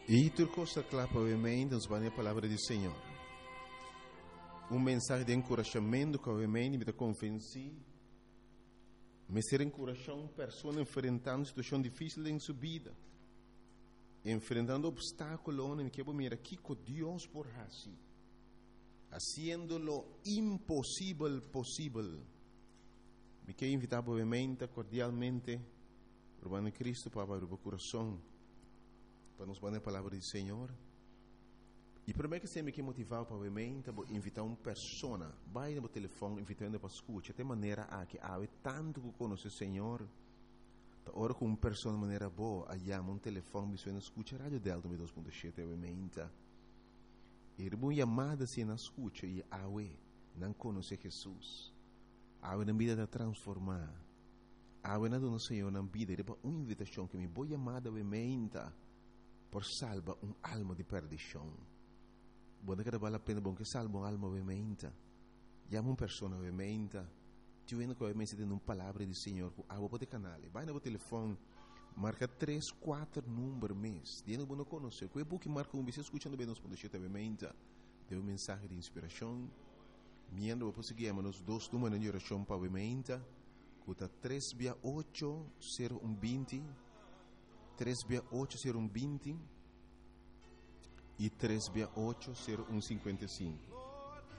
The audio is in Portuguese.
E turcosa clapa obviamente nos vai a palavra do Senhor. Mensagem de encorajamento que obviamente me convenci, me ser encorajar uma pessoa enfrentando situação difícil em sua vida, enfrentando obstáculos, onde que mira aqui com Deus por assim, haciéndolo impossível posible. Me quero invitar obviamente cordialmente por Cristo para abrir o coração para nos dar a palavra do Senhor. E primeiro que sempre que motivar para obviamente invitar uma pessoa, vai no telefone invitando para escutar, de maneira a que há tanto que conhece o Senhor, a hora com uma pessoa de maneira boa, aí um telefone me escuta a rádio Delta 2.7 obviamente. E uma chamada se na escuta e não conhece Jesus. Na vida de transformar. Na dona Senhor na vida, é uma invitação que me vou chamar obviamente por salvar uma alma de perdição. Buona que vale a pena bom que salva uma alma obviamente. Chama uma pessoa obviamente. Tu vendo que obviamente tem uma palavra do Senhor com água para o canal. Vai no telefone, marca 3, 4 números mês. Dentro do não conhece. Que é bom que marca um vídeo escutando bem nos pontos obviamente. Deu mensagem de inspiração. Miando vou conseguir nos 2 números de oração para obviamente. Cuta 3680120 3680120 e 3680155.